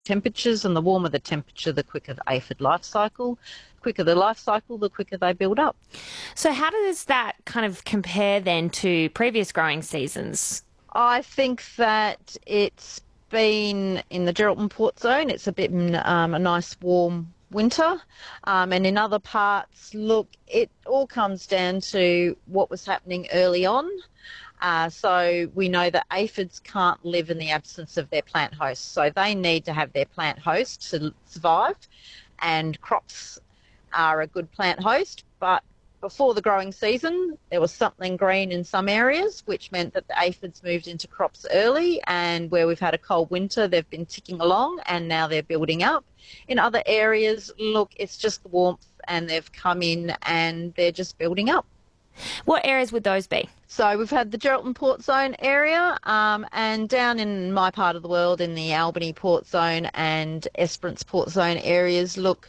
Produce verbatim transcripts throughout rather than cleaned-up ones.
temperatures, and the warmer the temperature, the quicker the aphid life cycle. The quicker the life cycle, the quicker they build up. So how does that kind of compare then to previous growing seasons? I think that it's been in the Geraldton Port Zone, it's a bit um, a nice warm winter. Um, and in other parts, look, it all comes down to what was happening early on. Uh, so we know that aphids can't live in the absence of their plant host. So they need to have their plant host to survive, and crops are a good plant host. But before the growing season, there was something green in some areas, which meant that the aphids moved into crops early, and where we've had a cold winter, they've been ticking along and now they're building up. In other areas, look, it's just the warmth and they've come in and they're just building up. What areas would those be? So we've had the Geraldton Port Zone area, um, and down in my part of the world, in the Albany Port Zone and Esperance Port Zone areas, look,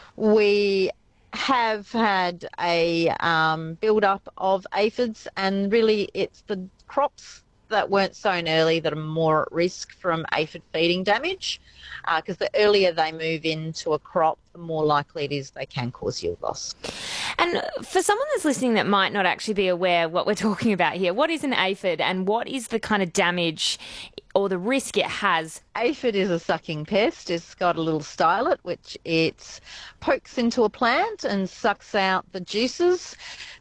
we have had a um, build-up of aphids, and really it's the crops that weren't sown early that are more at risk from aphid feeding damage, because uh, the earlier they move into a crop, the more likely it is they can cause yield loss. And for someone that's listening that might not actually be aware what we're talking about here, what is an aphid and what is the kind of damage or the risk it has? Aphid is a sucking pest. It's got a little stylet which it pokes into a plant and sucks out the juices.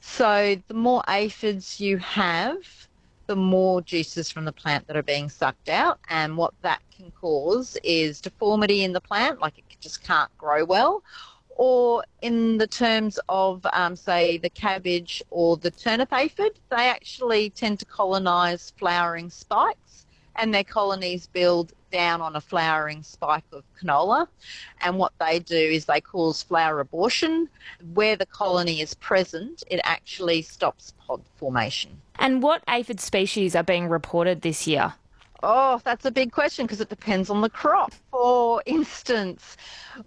So the more aphids you have, the more juices from the plant that are being sucked out, and what that can cause is deformity in the plant, like it just can't grow well. Or in the terms of, um, say, the cabbage or the turnip aphid, they actually tend to colonise flowering spikes, and their colonies build down on a flowering spike of canola. And what they do is they cause flower abortion. Where the colony is present, it actually stops pod formation. And what aphid species are being reported this year? Oh, that's a big question because it depends on the crop. For instance,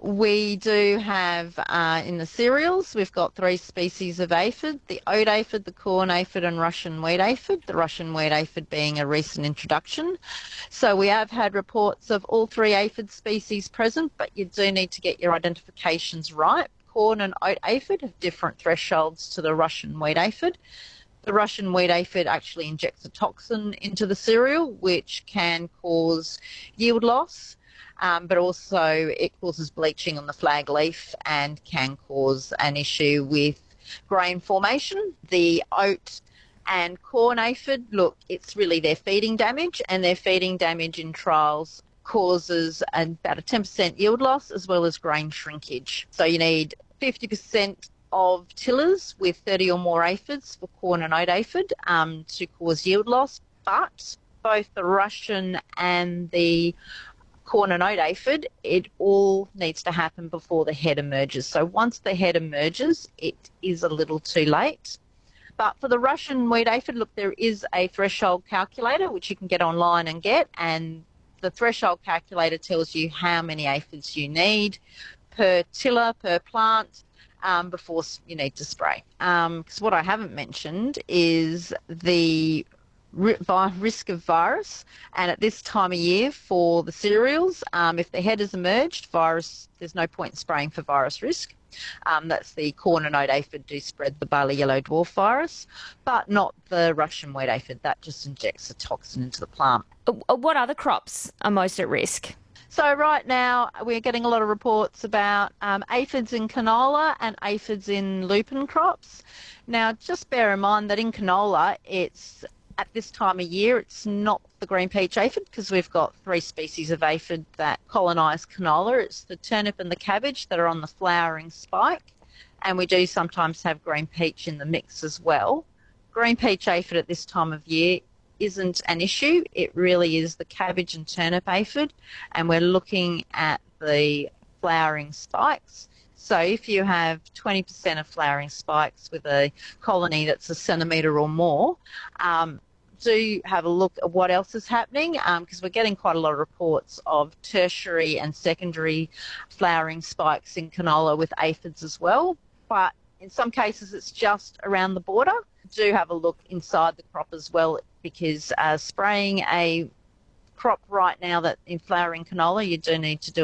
we do have uh, in the cereals, we've got three species of aphid, the oat aphid, the corn aphid and Russian wheat aphid, the Russian wheat aphid being a recent introduction. So we have had reports of all three aphid species present, but you do need to get your identifications right. Corn and oat aphid have different thresholds to the Russian wheat aphid. The Russian wheat aphid actually injects a toxin into the cereal, which can cause yield loss, um, but also it causes bleaching on the flag leaf and can cause an issue with grain formation. The oat and corn aphid, look, it's really their feeding damage, and their feeding damage in trials causes about a ten percent yield loss as well as grain shrinkage. So you need fifty percent of tillers with thirty or more aphids for corn and oat aphid um, to cause yield loss, but both the Russian and the corn and oat aphid, it all needs to happen before the head emerges. So once the head emerges, it is a little too late. But for the Russian wheat aphid, look, there is a threshold calculator which you can get online and get, and the threshold calculator tells you how many aphids you need per tiller, per plant, Um, before you need to spray. Because um, what I haven't mentioned is the risk of virus, and at this time of year for the cereals, um, if the head has emerged, virus, there's no point in spraying for virus risk. Um, that's the corn and oat aphid do spread the barley yellow dwarf virus, but not the Russian wheat aphid. That just injects a toxin into the plant. What other crops are most at risk? So right now we're getting a lot of reports about um, aphids in canola and aphids in lupin crops. Now just bear in mind that in canola, it's at this time of year, it's not the green peach aphid because we've got three species of aphid that colonise canola. It's the turnip and the cabbage that are on the flowering spike, and we do sometimes have green peach in the mix as well. Green peach aphid at this time of year isn't an issue. It really is the cabbage and turnip aphid, and we're looking at the flowering spikes. So if you have twenty percent of flowering spikes with a colony that's a centimetre or more, um, do have a look at what else is happening, because um, we're getting quite a lot of reports of tertiary and secondary flowering spikes in canola with aphids as well. But in some cases it's just around the border. Do have a look inside the crop as well, because uh, spraying a crop right now that in flowering canola, you do need to do